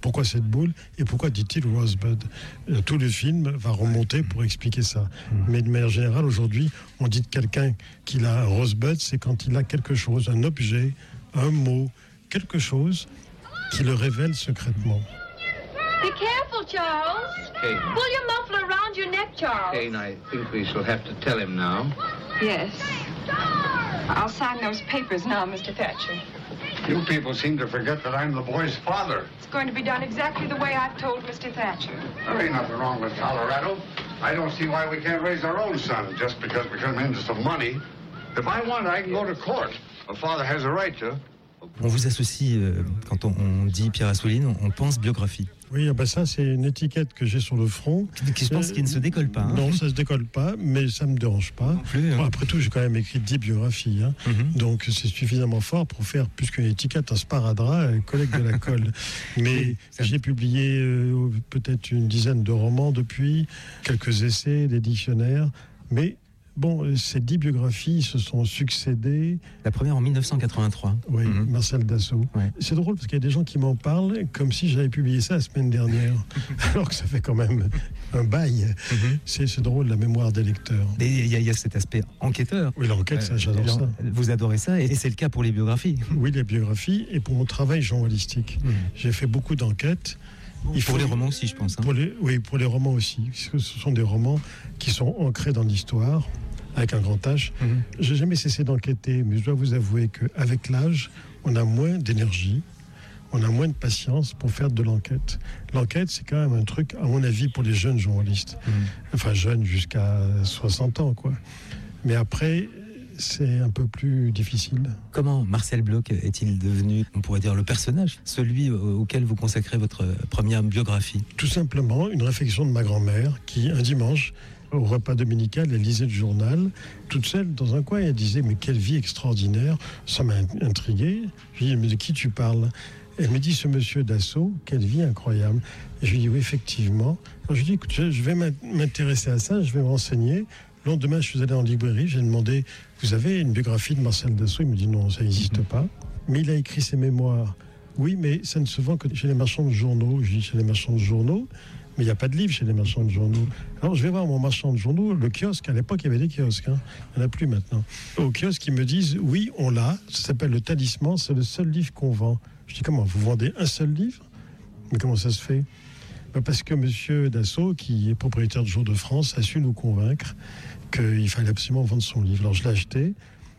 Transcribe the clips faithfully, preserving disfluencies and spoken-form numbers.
pourquoi cette boule et pourquoi dit-il Rosebud. Tout le film va remonter pour expliquer ça. Mmh. Mais de manière générale, aujourd'hui, on dit de quelqu'un qu'il a un Rosebud, c'est quand il a quelque chose, un objet, un mot, quelque chose qui le révèle secrètement. Be careful, Charles. Kane. Pull your muffler around your neck, Charles. Kane, I think we shall have to tell him now. Yes. I'll sign those papers now, Mister Thatcher. You people seem to forget that I'm the boy's father. It's going to be done exactly the way I've told Mister Thatcher. There ain't nothing wrong with Colorado. I don't see why we can't raise our own son just because we come into some money. If I want, I can go to court. A father has a right to. On vous associe, euh, quand on, on dit Pierre Assouline, on, on pense biographie. Oui, ah ben ça, c'est une étiquette que j'ai sur le front. Qui, je pense euh, qu'il ne se décolle pas. Hein. Non, ça ne se décolle pas, mais ça ne me dérange pas. Non plus, hein. Bon, après tout, j'ai quand même écrit dix biographies. Hein. Mm-hmm. Donc, c'est suffisamment fort pour faire plus qu'une étiquette, un sparadrap, un collègue de la colle. Mais oui, j'ai publié euh, peut-être une dizaine de romans depuis, quelques essais, des dictionnaires, mais... Bon, ces dix biographies se sont succédées. La première en dix-neuf cent quatre-vingt-trois. Oui, mm-hmm. Marcel Dassault. Ouais. C'est drôle parce qu'il y a des gens qui m'en parlent comme si j'avais publié ça la semaine dernière, alors que ça fait quand même un bail. Mm-hmm. C'est, c'est drôle, la mémoire des lecteurs. Et il y, y a cet aspect enquêteur. Oui, l'enquête, ça, j'adore euh, ça. Vous adorez ça, et c'est le cas pour les biographies. Oui, les biographies, et pour mon travail journalistique. Mm-hmm. J'ai fait beaucoup d'enquêtes. Il pour faut, les romans aussi, je pense. Hein. Pour les, oui, pour les romans aussi. Parce que ce sont des romans qui sont ancrés dans l'histoire, avec un grand H. Mm-hmm. J'ai jamais cessé d'enquêter, mais je dois vous avouer qu'avec l'âge, on a moins d'énergie, on a moins de patience pour faire de l'enquête. L'enquête, c'est quand même un truc, à mon avis, pour les jeunes journalistes. Mm-hmm. Enfin, jeunes jusqu'à soixante ans, quoi. Mais après... c'est un peu plus difficile. Comment Marcel Bloch est-il devenu, on pourrait dire, le personnage, celui auquel vous consacrez votre première biographie ? Tout simplement une réflexion de ma grand-mère qui, un dimanche, au repas dominical, elle lisait le journal, toute seule dans un coin, et elle disait « Mais quelle vie extraordinaire !» Ça m'a intrigué. Je lui ai dit « Mais de qui tu parles ?» Elle me dit « Ce monsieur Dassault, quelle vie incroyable !» Et je lui ai dit « Oui, effectivement. » Alors je lui ai dit « Écoute, je vais m'intéresser à ça, je vais me renseigner. » Le lendemain, je suis allé en librairie, j'ai demandé « Vous avez une biographie de Marcel Dassault ?» Il me dit « Non, ça n'existe pas. » Mais il a écrit ses mémoires. « Oui, mais ça ne se vend que chez les marchands de journaux. » Je dis « Chez les marchands de journaux ?» Mais il n'y a pas de livre chez les marchands de journaux. Alors je vais voir mon marchand de journaux, le kiosque. À l'époque, il y avait des kiosques. Hein. Il n'y en a plus maintenant. Au kiosque, ils me disent « Oui, on l'a. Ça s'appelle Le Talisman. C'est le seul livre qu'on vend. » Je dis « Comment ? Vous vendez un seul livre ? Mais comment ça se fait ? » Ben parce que M. Dassault, qui est propriétaire du Jour de France, a su nous convaincre qu'il fallait absolument vendre son livre. Alors je l'ai acheté,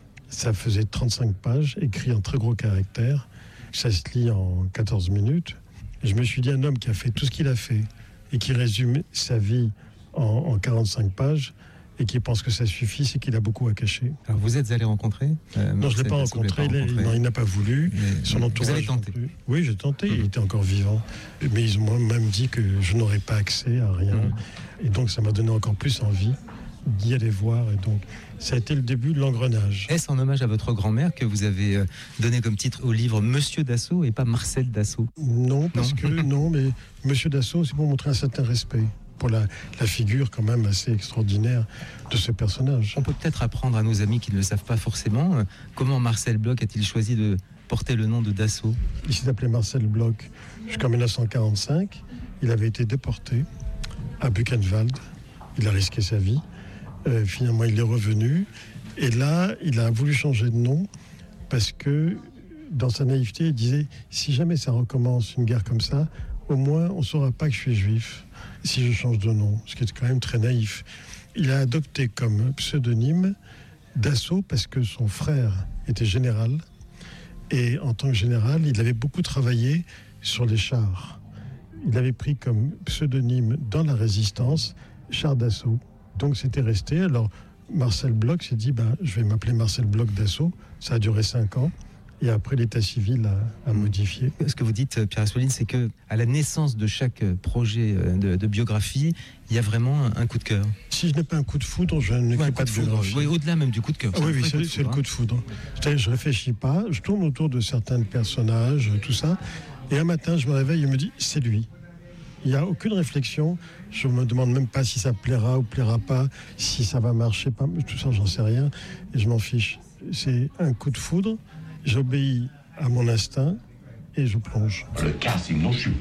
ça faisait trente-cinq pages, écrit en très gros caractères, ça se lit en quatorze minutes. Et je me suis dit, un homme qui a fait tout ce qu'il a fait et qui résume sa vie en, en quarante-cinq pages et qui pense que ça suffit, c'est qu'il a beaucoup à cacher. Alors vous êtes allé rencontrer euh, Non, je ne l'ai pas rencontré, pas il, rencontré. Non, il n'a pas voulu. Mais, son entourage. Vous avez tenté ? Oui, j'ai tenté, mmh. il était encore vivant. Mais ils m'ont même dit que je n'aurais pas accès à rien. Mmh. Et donc ça m'a donné encore plus envie d'y aller voir, et donc ça a été le début de l'engrenage. Est-ce en hommage à votre grand-mère que vous avez donné comme titre au livre Monsieur Dassault et pas Marcel Dassault ? Non, parce non. que non, mais Monsieur Dassault, c'est pour montrer un certain respect pour la, la figure quand même assez extraordinaire de ce personnage. On peut peut-être apprendre à nos amis qui ne le savent pas forcément, euh, comment Marcel Bloch a-t-il choisi de porter le nom de Dassault ? Il s'est appelé Marcel Bloch jusqu'en dix-neuf cent quarante-cinq. Il avait été déporté à Buchenwald. Il a risqué sa vie. Euh, finalement, il est revenu. Et là, il a voulu changer de nom parce que, dans sa naïveté, il disait « Si jamais ça recommence, une guerre comme ça, au moins, on ne saura pas que je suis juif si je change de nom. » Ce qui est quand même très naïf. Il a adopté comme pseudonyme Dassault parce que son frère était général. Et en tant que général, il avait beaucoup travaillé sur les chars. Il avait pris comme pseudonyme dans la résistance Char Dassault. Donc c'était resté. Alors Marcel Bloch s'est dit ben, je vais m'appeler Marcel Bloch Dassault. Ça a duré cinq ans. Et après, l'état civil a, a modifié. Ce que vous dites, Pierre Assouline, c'est qu'à la naissance de chaque projet de, de biographie, il y a vraiment un, un coup de cœur. Si je n'ai pas un coup de foudre, je n'écris ouais, pas de, de biographie. Oui, au-delà même du coup de cœur. Ah, oui, oui, c'est, c'est le coup de foudre. C'est-à-dire, je ne réfléchis pas, je tourne autour de certains personnages, tout ça. Et un matin, je me réveille et me dis, c'est lui. Il n'y a aucune réflexion. Je ne me demande même pas si ça plaira ou plaira pas, si ça va marcher, pas. Tout ça, j'en sais rien. Et je m'en fiche. C'est un coup de foudre. J'obéis à mon instinct et je plonge. Le cas, sinon je suis